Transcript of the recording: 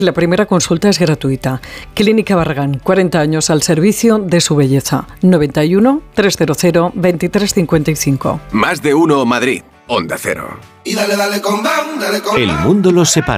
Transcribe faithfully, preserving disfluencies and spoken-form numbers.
La primera consulta es gratuita. Clínica Barragán, cuarenta años al servicio de su belleza. noventa y uno, trescientos veintitrés cincuenta y cinco. Más de uno Madrid. Onda Cero. Y dale, dale con Bam, dale con El mundo los separa.